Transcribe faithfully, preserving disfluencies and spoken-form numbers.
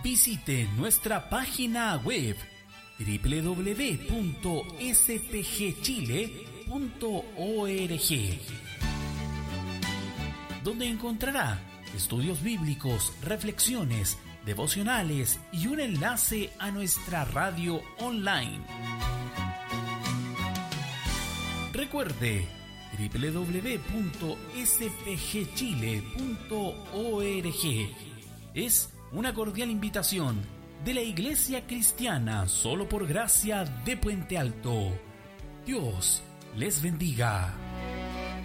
Visite nuestra página web doble u doble u doble u punto s p g chile punto org, donde encontrará estudios bíblicos, reflexiones, devocionales y un enlace a nuestra radio online. Recuerde, doble u doble u doble u punto s p g chile punto org es una cordial invitación de la Iglesia Cristiana Solo por Gracia de Puente Alto. Dios les bendiga.